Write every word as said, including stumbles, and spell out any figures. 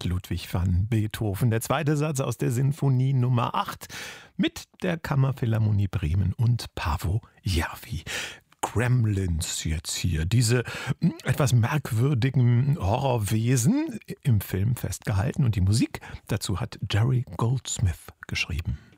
Ludwig van Beethoven. Der zweite Satz aus der Sinfonie Nummer acht mit der Kammerphilharmonie Bremen und Paavo Järvi. Gremlins jetzt hier, diese etwas merkwürdigen Horrorwesen im Film festgehalten, und die Musik dazu hat Jerry Goldsmith geschrieben.